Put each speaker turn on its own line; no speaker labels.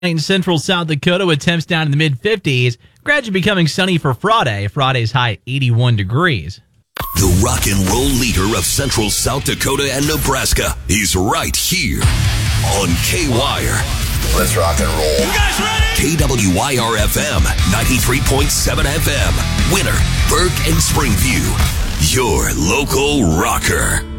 In central South Dakota with temps down in the mid-50s, gradually becoming sunny for Friday. Friday's high 81 degrees.
The rock and roll leader of central South Dakota and Nebraska is right here on K-Wire.
Let's rock and roll.
You guys ready? KWYR-FM, 93.7 FM. Winner, Burke and Springview. Your local rocker.